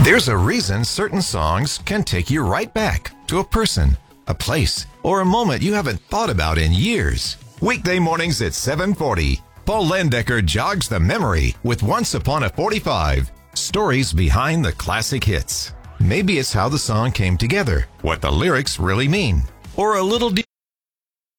There's a reason certain songs can take you right back to a person, a place, or a moment you haven't thought about in years. Weekday mornings at 7:40, Paul Landecker jogs the memory with Once Upon a 45, stories behind the classic hits. Maybe it's how the song came together, what the lyrics really mean, or a little